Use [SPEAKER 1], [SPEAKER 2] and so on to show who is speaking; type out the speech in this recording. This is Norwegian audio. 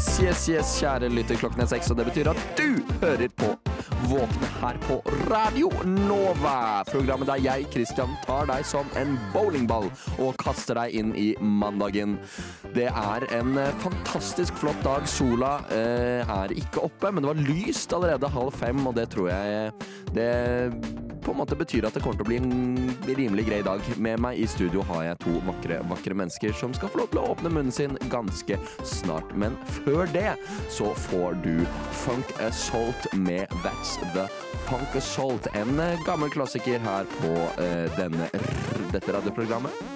[SPEAKER 1] Yes, kjære lytter, klokken er 6, og det betyr at du hører på Våkne her på Radio Nova. Programmet der jeg, Kristian, tar deg som en bowlingball og kaster deg inn i mandagen. Det er en fantastisk flott dag. Sola er ikke oppe, men det var lyst allerede 4:30, og det tror jeg det på en måte betyr at det kommer til å bli en rimelig grei dag. Med meg i studio har jeg 2 vakre mennesker som skal få lov til å åpne munnen sin ganske snart. Men før det så får du Funk Assault med That's the Funk Assault. En gammel klassiker her på dette radioprogrammet.